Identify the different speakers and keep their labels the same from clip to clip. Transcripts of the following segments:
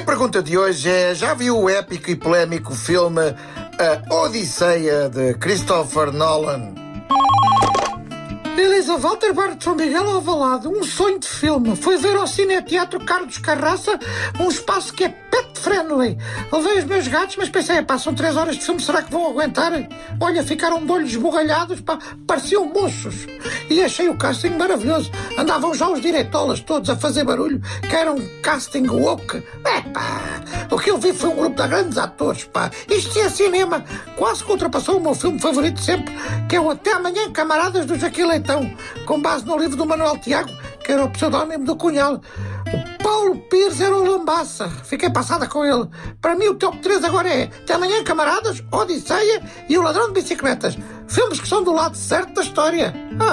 Speaker 1: pergunta de hoje é: já viu o épico e polémico filme A Odisseia de Christopher Nolan?
Speaker 2: Elisa Walter Bar de São Miguel Alvalade, um sonho de filme. Foi ver ao Cineteatro Carlos Carraça, um espaço que é pet friendly. Levei os meus gatos, mas pensei, são 3 horas de filme, será que vão aguentar? Olha, ficaram de olhos esbugalhados, pareciam moços. E achei o casting maravilhoso. Andavam já os direitolas todos a fazer barulho, que era um casting woke. O que eu vi foi um grupo de grandes atores, Isto é cinema. Quase que ultrapassou o meu filme favorito sempre, que é o Até Amanhã, Camaradas, do Joaquim Leitão, com base no livro do Manuel Tiago, que era o pseudónimo do Cunhal. O Paulo Pires era o Lambaça. Fiquei passada com ele. Para mim o top 3 agora é Até Amanhã, Camaradas, Odisseia e O Ladrão de Bicicletas. Filmes que são do lado certo da história.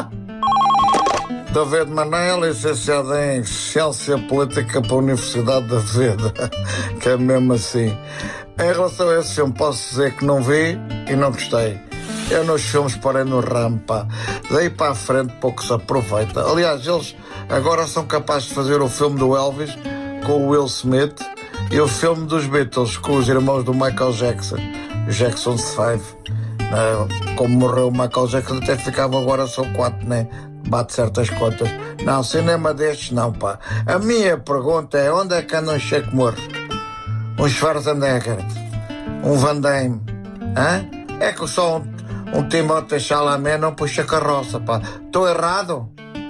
Speaker 1: David Manel, licenciado em Ciência Política para a Universidade da Vida, que é mesmo assim. Em relação a esse filme, posso dizer que não vi e não gostei. Eu nos filmes parei no ramo, Daí para a frente pouco se aproveita. Aliás, eles agora são capazes de fazer o filme do Elvis com o Will Smith e o filme dos Beatles com os irmãos do Michael Jackson, Jackson 5. Como morreu o Michael Jackson, até ficava agora só 4, né? Bate certas contas. Não, cinema destes não, A minha pergunta é: onde é que anda um Checo Morro? Um Schwarzenegger? Um Van Damme? É que só um Timothée Chalamet não puxa carroça, Estou errado?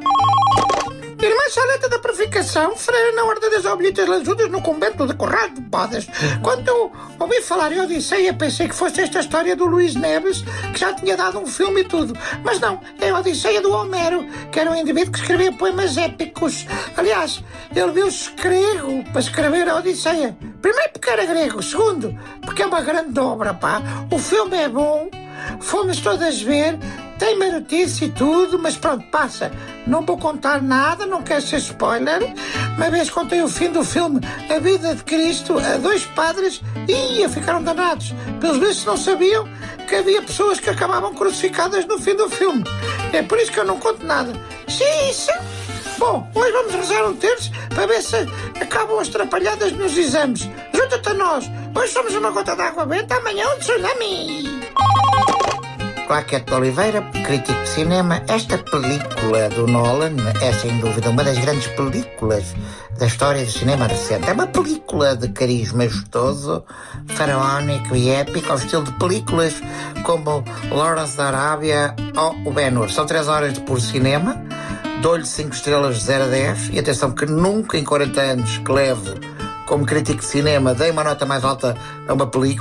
Speaker 2: Irmã Saleta da Purificação, freira na Ordem das Ovelhitas Lanzudas no convento de Corral de Bodas. Quando eu ouvi falar em Odisseia, pensei que fosse esta história do Luís Neves, que já tinha dado um filme e tudo. Mas não, é a Odisseia do Homero, que era um indivíduo que escrevia poemas épicos. Aliás, ele viu-se grego para escrever a Odisseia. Primeiro porque era grego, segundo porque é uma grande obra, O filme é bom, fomos todas ver, tem marotice e tudo, mas pronto, passa. Não vou contar nada, não quero ser spoiler. Uma vez contei o fim do filme A Vida de Cristo a 2 padres e ficaram danados. Pelos vistos não sabiam que havia pessoas que acabavam crucificadas no fim do filme. É por isso que eu não conto nada. Sim. Bom, hoje vamos rezar um terço para ver se acabam as atrapalhadas nos exames. Junta-te a nós. Hoje somos uma gota de água benta, amanhã um tsunami.
Speaker 3: Claquete de Oliveira, crítico de cinema. Esta película do Nolan é sem dúvida uma das grandes películas da história do cinema recente. É uma película de cariz majestoso, faraónico e épico, ao estilo de películas como Lawrence da Arábia ou o Ben-Hur. São 3 horas de puro cinema, dou-lhe 5 estrelas de 0 a 10 e atenção que nunca em 40 anos que levo como crítico de cinema dei uma nota mais alta a uma película.